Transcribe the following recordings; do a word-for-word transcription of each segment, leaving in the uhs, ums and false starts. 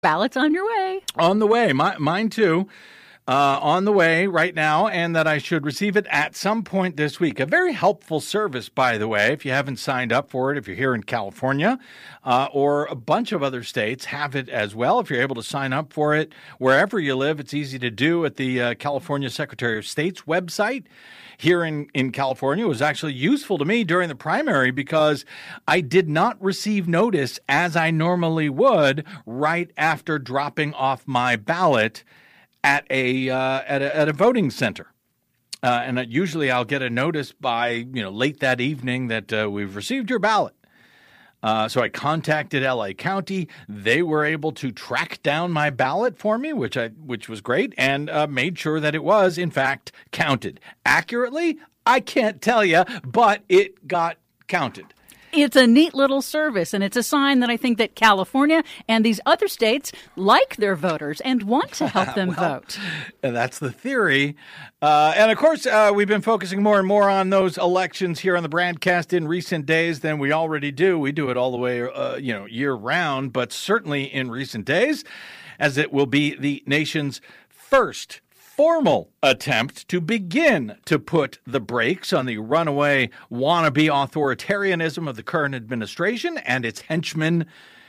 Ballots on your way. On the way. My, mine too. Uh, on the way right now, and that I should receive it at some point this week. A very helpful service, by the way, if you haven't signed up for it, if you're here in California uh, or a bunch of other states have it as well. If you're able to sign up for it wherever you live, it's easy to do at the uh, California Secretary of State's website. Here in, in California, it was actually useful to me during the primary because I did not receive notice as I normally would right after dropping off my ballot at a uh, at a at a voting center, uh, and usually I'll get a notice by you know late that evening that uh, we've received your ballot. Uh, so I contacted L A County. They were able to track down my ballot for me, which I which was great, and uh, made sure that it was in fact counted accurately. I can't tell you, but it got counted. It's a neat little service, and it's a sign that I think that California and these other states like their voters and want to help them well, vote. And that's the theory. Uh, and, of course, uh, we've been focusing more and more on those elections here on the BradCast in recent days than we already do. We do it all the way, uh, you know, year-round, but certainly in recent days, as it will be the nation's first formal attempt to begin to put the brakes on the runaway wannabe authoritarianism of the current administration and its henchmen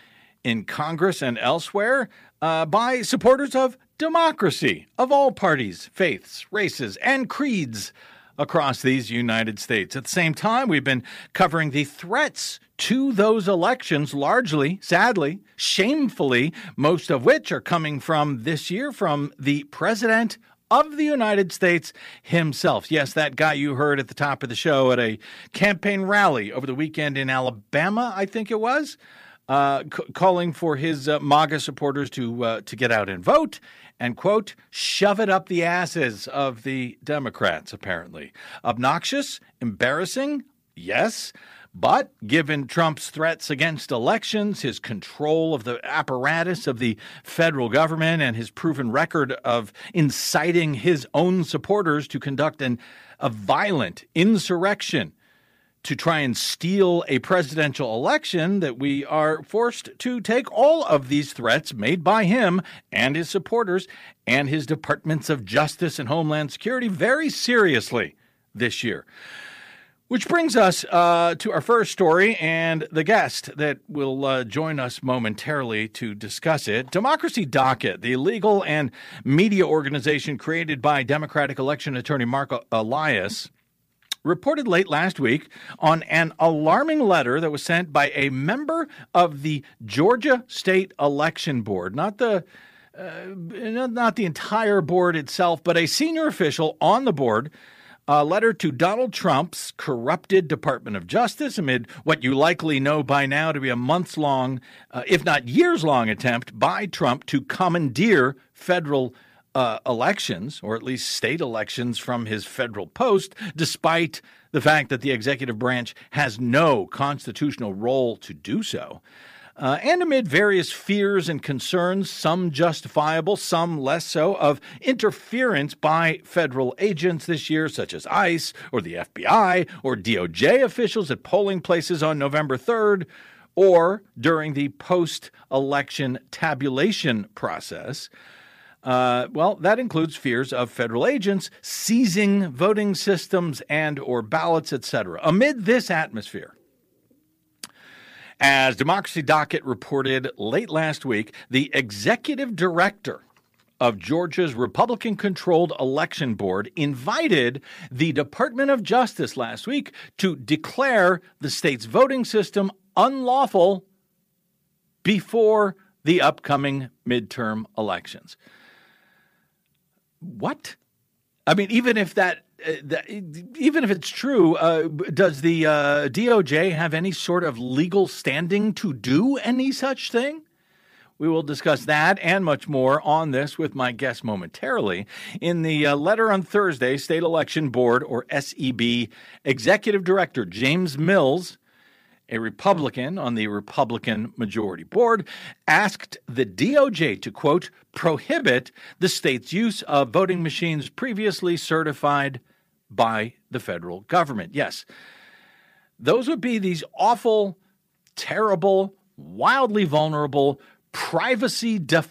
in Congress and elsewhere uh, by supporters of democracy of all parties, faiths, races, and creeds across these United States. At the same time, we've been covering the threats to those elections, largely, sadly, shamefully, most of which are coming from this year from the president of the United States himself. Yes, that guy you heard at the top of the show at a campaign rally over the weekend in Alabama, I think it was, uh, c- calling for his uh, MAGA supporters to uh, to get out and vote and, quote, shove it up the asses of the Democrats, apparently. Obnoxious, embarrassing, yes. But given Trump's threats against elections, his control of the apparatus of the federal government, and his proven record of inciting his own supporters to conduct an, a violent insurrection to try and steal a presidential election, that we are forced to take all of these threats made by him and his supporters and his departments of Justice and Homeland Security very seriously this year. Which brings us uh, to our first story and the guest that will uh, join us momentarily to discuss it. Democracy Docket, the legal and media organization created by Democratic election attorney Mark Elias, reported late last week on an alarming letter that was sent by a member of the Georgia State Election Board, not the uh, not the entire board itself, but a senior official on the board. A letter to Donald Trump's corrupted Department of Justice amid what you likely know by now to be a months-long, uh, if not years-long attempt by Trump to commandeer federal uh, elections, or at least state elections, from his federal post, despite the fact that the executive branch has no constitutional role to do so. Uh, and amid various fears and concerns, some justifiable, some less so, of interference by federal agents this year, such as ICE or the F B I or D O J officials at polling places on November third, or during the post-election tabulation process. Uh, well, that includes fears of federal agents seizing voting systems and or ballots, et cetera. Amid this atmosphere, as Democracy Docket reported late last week, the executive director of Georgia's Republican-controlled election board invited the Department of Justice last week to declare the state's voting system unlawful before the upcoming midterm elections. What? I mean, even if that Uh, that, even if it's true, uh, does the uh, D O J have any sort of legal standing to do any such thing? We will discuss that and much more on this with my guest momentarily. In the uh, letter on Thursday, State Election Board, or S E B, Executive Director James Mills, a Republican on the Republican majority board, asked the D O J to, quote, prohibit the state's use of voting machines previously certified by the federal government. Yes, those would be these awful, terrible, wildly vulnerable privacy